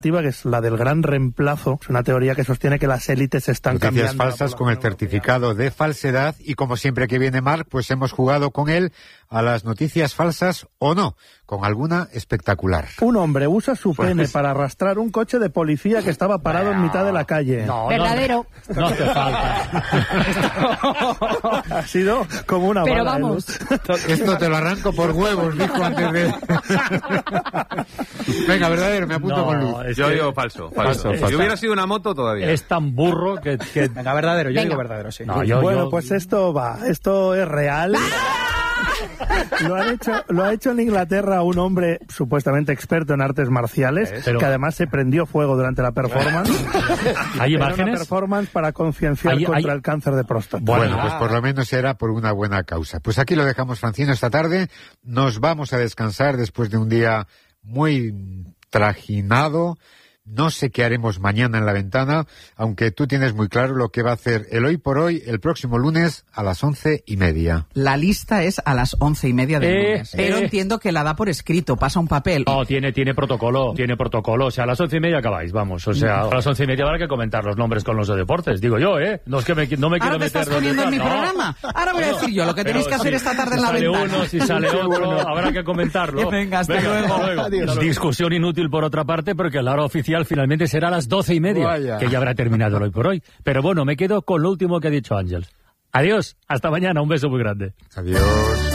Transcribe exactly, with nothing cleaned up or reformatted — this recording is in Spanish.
que es la del gran reemplazo. Es una teoría que sostiene que las élites están Noticias cambiando. Noticias falsas con el certificado de falsedad, y como siempre que viene Marc, pues hemos jugado con él a las noticias falsas o no, con alguna espectacular. Un hombre usa su Pues... pene para arrastrar un coche de policía que estaba parado no, en mitad de la calle. No, verdadero. No, no hace falta. Ha sido como una Pero bala. vamos. Esto te lo arranco por huevos, dijo antes de... Venga, verdadero, me apunto No, con luz. es Yo que- digo falso, falso. Falso, falso. Si hubiera sido una moto todavía. Es tan burro que... que... Venga, verdadero, yo Venga. digo verdadero, sí. No, yo, Bueno, yo- pues esto va, esto es real. Lo, han hecho, lo ha hecho en Inglaterra un hombre supuestamente experto en artes marciales, Pero- que además se prendió fuego durante la performance. ¿Hay Era una imágenes? performance para concienciar Hay- contra hay- el cáncer de próstata. Bueno, Bueno, pues por lo menos era por una buena causa. Pues aquí lo dejamos, Francino, esta tarde. Nos vamos a descansar después de un día muy trajinado. No sé qué haremos mañana en La Ventana, aunque tú tienes muy claro lo que va a hacer el Hoy por Hoy el próximo lunes a las once y media. La lista es a las once y media del Eh, lunes. Pero eh. entiendo que la da por escrito, pasa un papel. No, tiene, tiene protocolo, tiene protocolo. O sea, a las once y media acabáis, vamos. O sea, a las once y media habrá que comentar los nombres con los de deportes. Digo yo, ¿eh? No es que me, no me quiero Ahora te meter... estás donde poniendo en mi está, no. programa. Ahora voy a decir yo lo que tenéis que Pero hacer si- esta tarde si en La sale Ventana. uno, si sale otro, habrá que comentarlo. Venga, hasta luego. hasta luego. Discusión inútil por otra parte, porque la hora oficial finalmente será a las doce y media, Vaya. que ya habrá terminado el Hoy por Hoy. Pero bueno, me quedo con lo último que ha dicho Ángel. Adiós, hasta mañana, un beso muy grande. Adiós.